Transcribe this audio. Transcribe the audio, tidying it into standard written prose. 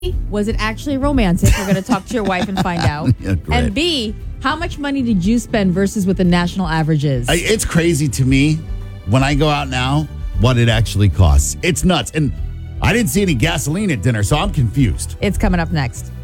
was it actually romantic? We're going to talk to your wife and find out. Yeah, great. And B, how much money did you spend versus what the national average is? It's crazy to me when I go out now what it actually costs. It's nuts. And I didn't see any gasoline at dinner, so I'm confused. It's coming up next.